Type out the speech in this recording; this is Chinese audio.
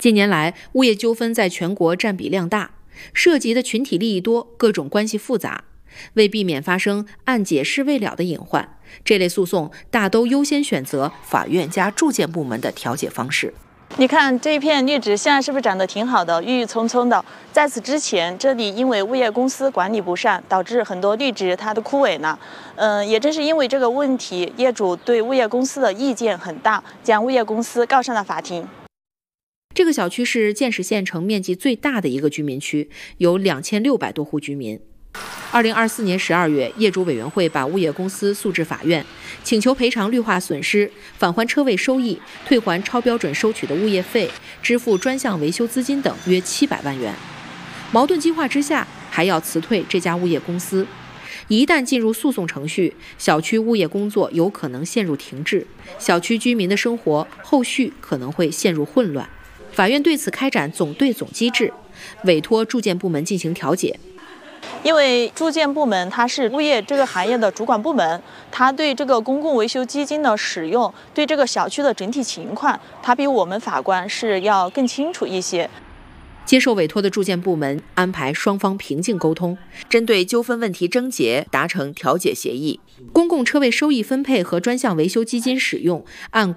近年来，物业纠纷在全国占比量大，涉及的群体利益多，各种关系复杂。为避免发生案解释未了的隐患，这类诉讼大都优先选择法院加住建部门的调解方式。 你看这一片绿植现在是不是长得挺好的，郁郁葱葱的？在此之前，这里因为物业公司管理不善，导致很多绿植它都枯萎了。也正是因为这个问题，业主对物业公司的意见很大，将物业公司告上了法庭。 这个小区是建始县城面积最大的一个居民区，有2600多户居民。2024年12月，业主委员会把物业公司诉至法院，请求赔偿绿化损失、返还车位收益、退还超标准收取的物业费、支付专项维修资金等约700万元。矛盾激化之下，还要辞退这家物业公司。一旦进入诉讼程序，小区物业工作有可能陷入停滞，小区居民的生活后续可能会陷入混乱。法院对此开展总对总机制，委托住建部门进行调解。 因为住建部门它是物业这个行业的主管部门，它对这个公共维修基金的使用，对这个小区的整体情况，它比我们法官是要更清楚一些。 接受委托的住建部门安排双方平静沟通，针对纠纷问题症结达成调解协议。公共车位收益分配和专项维修基金使用按